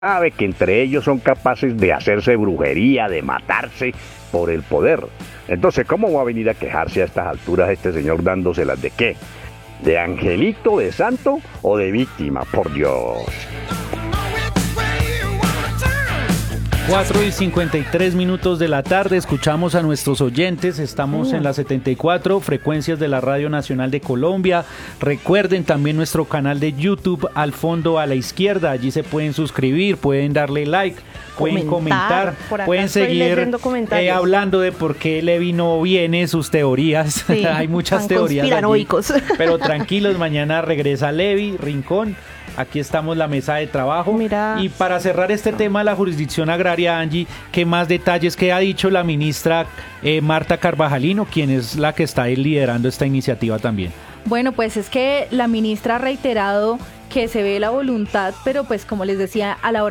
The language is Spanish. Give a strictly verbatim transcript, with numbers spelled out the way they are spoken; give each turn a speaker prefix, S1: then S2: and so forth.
S1: sabe que entre ellos son capaces de hacerse brujería, de matarse por el poder. Entonces, ¿cómo va a venir a quejarse a estas alturas este señor dándoselas de qué? ¿De angelito, de santo o de víctima? Por Dios.
S2: cuatro y cincuenta y tres minutos de la tarde, escuchamos a nuestros oyentes, estamos en las setenta y cuatro frecuencias de la Radio Nacional de Colombia. Recuerden también nuestro canal de YouTube Al Fondo a la Izquierda, allí se pueden suscribir, pueden darle like, pueden comentar, comentar pueden seguir eh, hablando de por qué Levi no viene, sus teorías, sí, hay muchas teorías allí, pero tranquilos, mañana regresa Levi Rincón. Aquí estamos la mesa de trabajo. Mira. Y para cerrar este tema de la jurisdicción agraria, Angie, ¿qué más detalles que ha dicho la ministra eh, Marta Carvajalino, quien es la que está liderando esta iniciativa también?
S3: Bueno, pues es que la ministra ha reiterado que se ve la voluntad, pero pues como les decía, a la hora